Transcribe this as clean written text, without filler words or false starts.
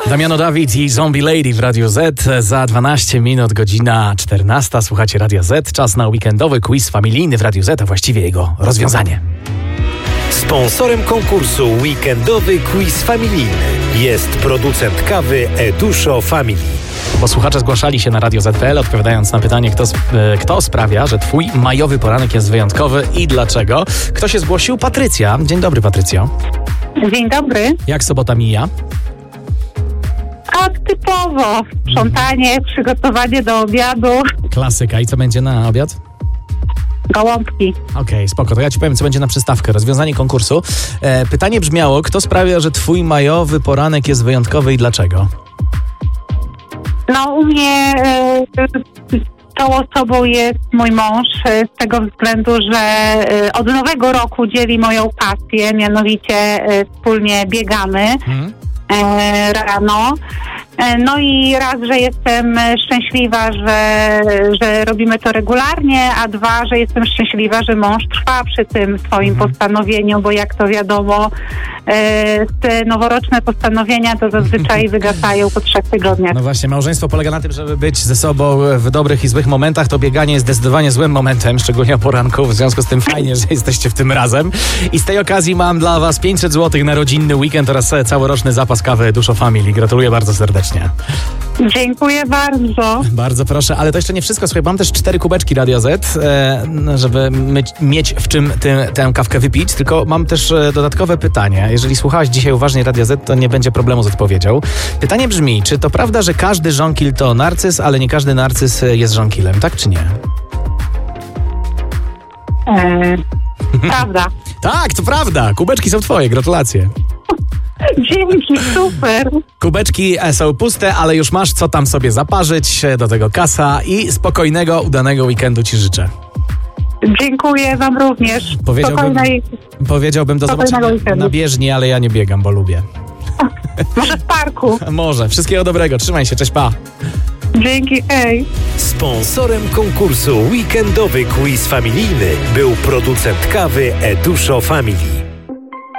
Damiano Dawid i Zombie Lady w Radiu Z. Za 12 minut, godzina 14. Słuchacie Radia Z. Czas na weekendowy quiz familijny w Radiu Z, a właściwie jego rozwiązanie. Sponsorem konkursu Weekendowy Quiz Familijny jest producent kawy Eduszo Family. Bo słuchacze zgłaszali się na Radio Z.pl, odpowiadając na pytanie, kto sprawia, że twój majowy poranek jest wyjątkowy i dlaczego. Kto się zgłosił? Patrycja. Dzień dobry, Patrycjo. Dzień dobry. Jak sobota mija? A typowo. Sprzątanie, przygotowanie do obiadu. Klasyka. I co będzie na obiad? Gołąbki. Okej, spoko. To ja ci powiem, co będzie na przystawkę. Rozwiązanie konkursu. Pytanie brzmiało, kto sprawia, że twój majowy poranek jest wyjątkowy i dlaczego? No u mnie tą osobą jest mój mąż z tego względu, że od nowego roku dzieli moją pasję, mianowicie wspólnie biegamy rano. No i raz, że jestem szczęśliwa, że robimy to regularnie, a dwa, że jestem szczęśliwa, że mąż trwa przy tym swoim postanowieniu, bo jak to wiadomo, te noworoczne postanowienia to zazwyczaj wygasają po 3 tygodniach. No właśnie, małżeństwo polega na tym, żeby być ze sobą w dobrych i złych momentach. To bieganie jest zdecydowanie złym momentem, szczególnie o poranku. W związku z tym fajnie, że jesteście w tym razem. I z tej okazji mam dla was 500 zł na rodzinny weekend oraz całoroczny zapas kawy Eduszo Family. Gratuluję bardzo serdecznie. Dziękuję bardzo. Bardzo proszę, ale to jeszcze nie wszystko. Słuchaj, mam też 4 kubeczki Radio Z, żeby mieć w czym tę kawkę wypić, tylko mam też dodatkowe pytanie. Jeżeli słuchałaś dzisiaj uważnie Radio Z, to nie będzie problemu z odpowiedzią. Pytanie brzmi, czy to prawda, że każdy żonkil to narcyz, ale nie każdy narcyz jest żonkilem, tak czy nie? Prawda. Tak, to prawda. Kubeczki są twoje, gratulacje. Dzięki, super. Kubeczki są puste, ale już masz co tam sobie zaparzyć, do tego kasa i spokojnego, udanego weekendu ci życzę. Dziękuję wam również. Powiedziałbym do zobaczenia na bieżni, ale ja nie biegam, bo lubię. Może w parku. Może. Wszystkiego dobrego. Trzymaj się. Cześć, pa. Dzięki, hej. Sponsorem konkursu Weekendowy Quiz Familijny był producent kawy Eduszo Family.